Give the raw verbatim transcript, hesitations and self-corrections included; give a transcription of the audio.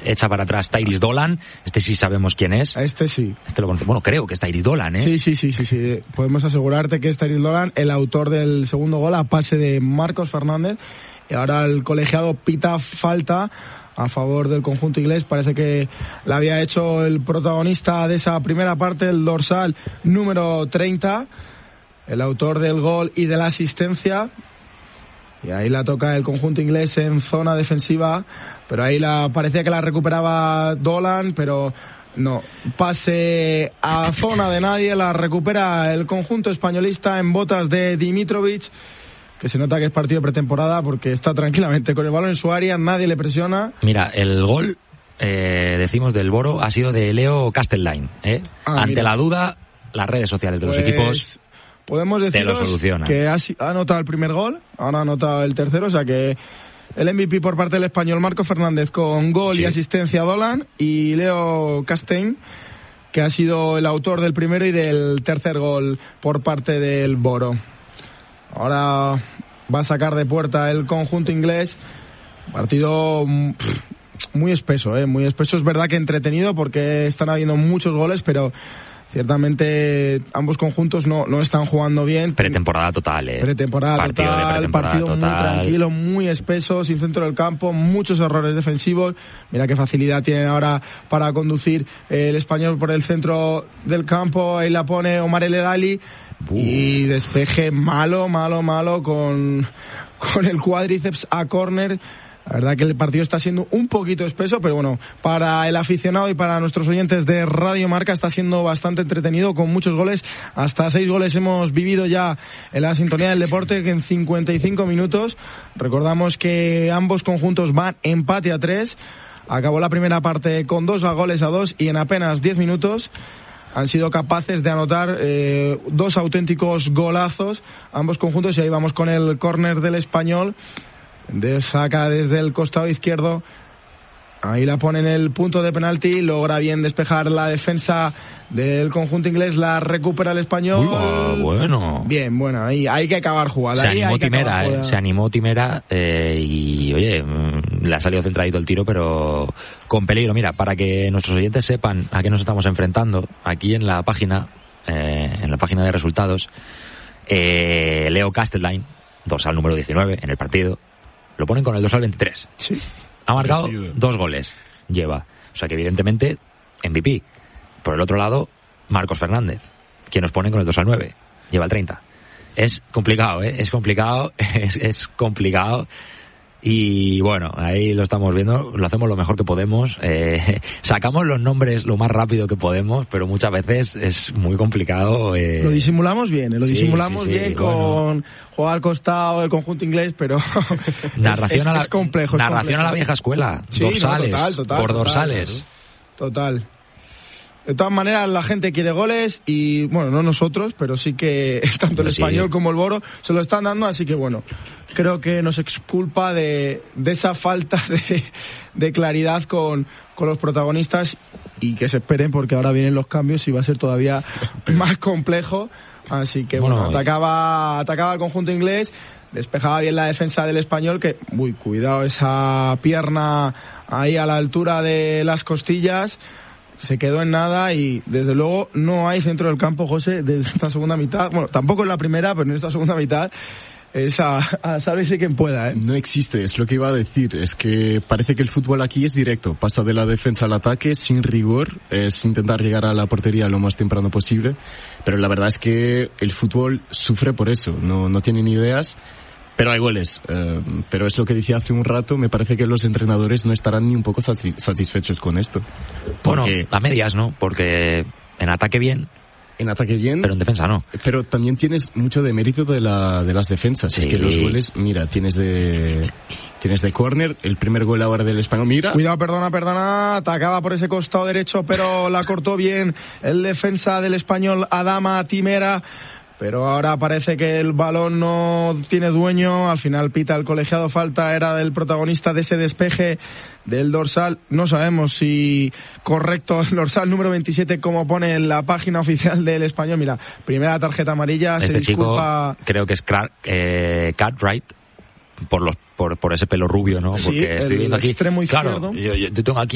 echa para atrás Tyrese Dolan. Este sí sabemos quién es. Este sí. Este lo conoce. Bueno, creo que es Tyrese Dolan, ¿eh? Sí, sí, sí, sí, sí. Podemos asegurarte que es Tyrese Dolan, el autor del segundo gol a pase de Marcos Fernández. Y ahora el colegiado pita falta a favor del conjunto inglés. Parece que la había hecho el protagonista de esa primera parte, el dorsal número treinta, el autor del gol y de la asistencia. Y ahí la toca el conjunto inglés en zona defensiva, pero ahí la parecía que la recuperaba Dolan, pero no, pase a zona de nadie, la recupera el conjunto españolista en botas de Dimitrovic, que se nota que es partido de pretemporada porque está tranquilamente con el balón en su área, nadie le presiona. Mira, el gol, eh, decimos, del Boro ha sido de Leo Castelline, ¿eh? Ah, Ante mira. la duda, las redes sociales de los Pues, equipos podemos te lo deciros solucionan. que ha, ha anotado el primer gol, ahora ha anotado el tercero, o sea que el M V P por parte del español Marco Fernández con gol Sí. y asistencia a Dolan, y Leo Castelline, que ha sido el autor del primero y del tercer gol por parte del Boro. Ahora va a sacar de puerta el conjunto inglés. Partido pff, muy espeso, ¿eh? Muy espeso. Es verdad que entretenido porque están habiendo muchos goles, pero ciertamente ambos conjuntos no, no están jugando bien. Pretemporada total, ¿eh? Pretemporada partido total, de pretemporada partido total. muy tranquilo, muy espeso, sin centro del campo, muchos errores defensivos. Mira qué facilidad tienen ahora para conducir el español por el centro del campo. Ahí la pone Omar El Elali. Y despeje malo, malo, malo con, con el cuádriceps a córner. La verdad que el partido está siendo un poquito espeso, pero bueno, para el aficionado y para nuestros oyentes de Radio Marca está siendo bastante entretenido, con muchos goles. Hasta seis goles hemos vivido ya en la sintonía del deporte, que en cincuenta y cinco minutos. Recordamos que ambos conjuntos van empate a tres. Acabó la primera parte con dos goles a dos y en apenas diez minutos han sido capaces de anotar eh, dos auténticos golazos ambos conjuntos. Y ahí vamos con el córner del español. De saca desde el costado izquierdo, ahí la pone en el punto de penalti, logra bien despejar la defensa del conjunto inglés, la recupera el español. Uy, bueno. Bien, bueno, ahí hay que acabar jugada. Se ahí animó hay que Timera, acabar eh, jugada. se animó Timera eh, y oye, mm, le ha salido centradito el tiro, pero con peligro. Mira, para que nuestros oyentes sepan a qué nos estamos enfrentando, aquí en la página, eh, en la página de resultados, eh, Leo Castelline, dorsal número diecinueve en el partido, lo ponen con el dorsal veintitrés. Sí. Ha marcado dos goles, lleva. O sea que evidentemente M V P. Por el otro lado, Marcos Fernández, quien nos pone con el dorsal nueve, lleva el treinta. Es complicado, ¿eh? Es complicado, es, es complicado. Y bueno, ahí lo estamos viendo, lo hacemos lo mejor que podemos, eh, sacamos los nombres lo más rápido que podemos, pero muchas veces es muy complicado. Eh. Lo disimulamos bien, ¿eh? lo Sí, disimulamos sí, sí, bien bueno. con jugar al costado del conjunto inglés, pero Narración, es, a la, es complejo. Es narración complejo. a la vieja escuela, Sí, dorsales, no, total, total, por total, dorsales. Total. De todas maneras, la gente quiere goles y, bueno, no nosotros, pero sí que tanto el Sí. español como el Boro se lo están dando, así que, bueno, creo que nos exculpa de, de esa falta de, de claridad con, con los protagonistas, y que se esperen porque ahora vienen los cambios y va a ser todavía más complejo. Así que, bueno, Bueno, atacaba, atacaba el conjunto inglés, despejaba bien la defensa del español, que, uy, cuidado, esa pierna ahí a la altura de las costillas. Se quedó en nada y desde luego no hay centro del campo, José, de esta segunda mitad. Bueno, tampoco en la primera, pero en esta segunda mitad es a, a sálvese quien pueda, ¿eh? No existe, es lo que iba a decir. Es que parece que el fútbol aquí es directo. Pasa de la defensa al ataque sin rigor. Es intentar llegar a la portería lo más temprano posible. Pero la verdad es que el fútbol sufre por eso. No, no tienen ideas. Pero hay goles, eh, pero es lo que decía hace un rato, me parece que los entrenadores no estarán ni un poco satis- satisfechos con esto. Bueno, Porque a medias, ¿no? Porque en ataque bien, en ataque bien, pero en defensa no. pero también tienes mucho de mérito de la de las defensas. Sí. Es que los goles, mira, tienes de tienes de córner, el primer gol ahora del español, mira. Cuidado, perdona, perdona, atacaba por ese costado derecho, pero la cortó bien el defensa del español, Adama Timera. Pero ahora parece que el balón no tiene dueño, al final pita el colegiado, falta era del protagonista de ese despeje del dorsal, no sabemos si correcto el dorsal número veintisiete como pone en la página oficial del español. Mira, primera tarjeta amarilla, Este se disculpa. chico creo que es Cra- eh, Cartwright, por los por por ese pelo rubio, ¿no? Sí, Porque estoy el viendo aquí, extremo claro, izquierdo. yo, yo tengo aquí